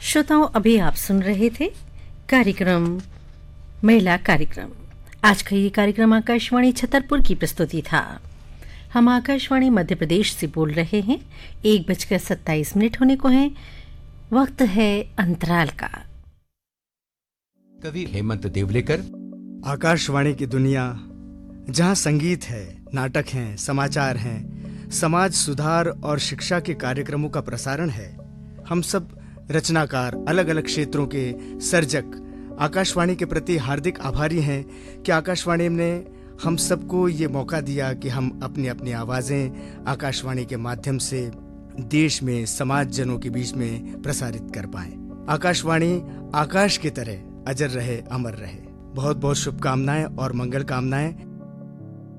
श्रोताओं, अभी आप सुन रहे थे कार्यक्रम महिला कार्यक्रम। आज का ये कार्यक्रम आकाशवाणी छतरपुर की प्रस्तुति था। हम आकाशवाणी मध्य प्रदेश से बोल रहे हैं। 1:27 होने को हैं। वक्त है अंतराल का। कवि हेमंत देवलेकर। आकाशवाणी की दुनिया जहां संगीत है, नाटक हैं, समाचार हैं, समाज सुधार और शिक्षा के कार्यक्रमों का प्रसारण है। हम सब रचनाकार, अलग अलग क्षेत्रों के सर्जक आकाशवाणी के प्रति हार्दिक आभारी हैं कि आकाशवाणी ने हम सबको ये मौका दिया कि हम अपनी अपनी आवाज़ें आकाशवाणी के माध्यम से देश में समाज जनों के बीच में प्रसारित कर पाएं। आकाशवाणी आकाश की तरह अजर रहे, अमर रहे। बहुत बहुत शुभकामनाएं और मंगल कामनाएं